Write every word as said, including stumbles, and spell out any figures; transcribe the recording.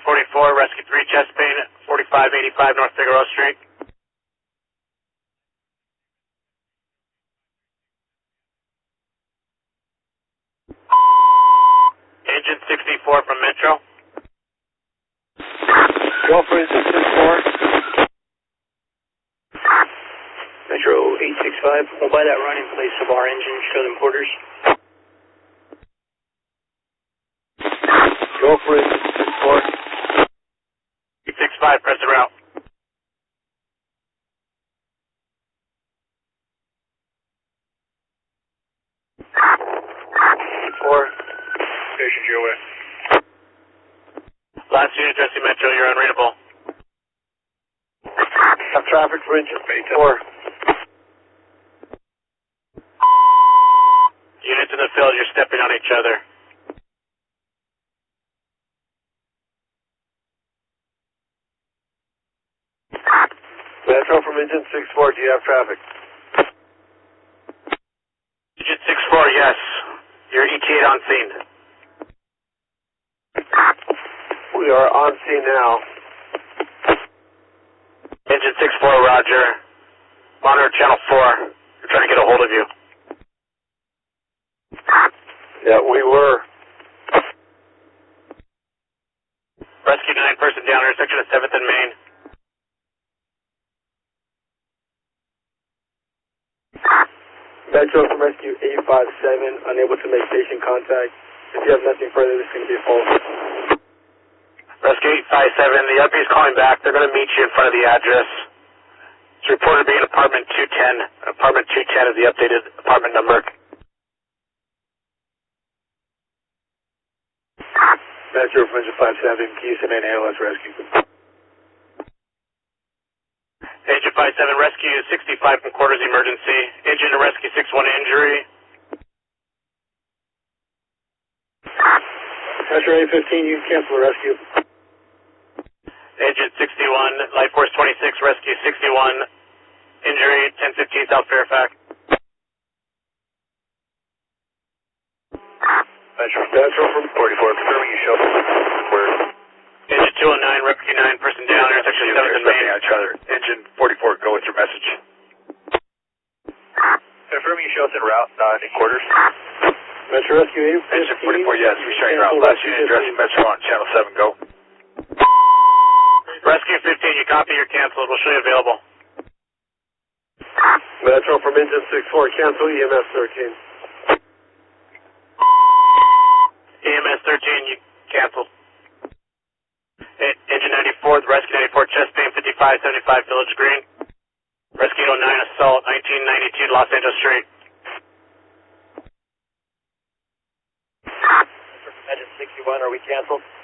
forty-four, Rescue three, chest pain, forty-five eighty-five North Figueroa Street. Engine sixty-four from Metro. Go for engine sixty-four. Metro eight six five. We'll buy that run in place of our engine, show them quarters. Go for engine sixty-four. eight six five, press the route. Four. Station G O S. Last unit addressing Metro, you're unreadable. Have traffic for engine four. Units in the field, you're stepping on each other. Metro from engine six four, do you have traffic? Engine six four, yes. You're E T eight on scene. We are on scene now. Engine six four, roger. Monitor channel four. We're trying to get a hold of you. Yeah, we were. Rescue nine, person down, intersection of seventh and Main. Metro from Rescue eight five seven, unable to make station contact. If you have nothing further, this is going to be a false. Rescue eight five seven, the R P is calling back. They're going to meet you in front of the address. It's reported to be in apartment two ten. Apartment two ten is the updated apartment number. Metro from engine five seven, can you send an A L S rescue? Agent five seven, rescue sixty-five from quarters emergency. Engine to rescue six one injury. Metro eight fifteen, you can cancel the rescue. Agent sixty-one, Life Force twenty-six, rescue sixty-one, injury, ten fifteen South Fairfax. Metro, Metro from forty-four, confirming you show up. Where? Engine two oh nine, rescue nine, person down, intersection seventh and Main. Each other. Engine forty-four, go with your message. Confirming you show us en route, not in quarters. Metro Rescue eight fifteen. Engine forty-four, yes, we're showing route. Last unit addressing Metro on channel seven, go. Rescue fifteen, you copy, you're canceled. We'll show you available. Metro from engine six four, cancel E M S thirteen. E M S thirteen, you canceled. E- Engine ninety-four, Rescue ninety-four, chest pain, fifty-five seventy-five Village Green. Rescue eight oh nine, assault, nineteen ninety-two Los Angeles Street. Engine sixty-one, are we canceled?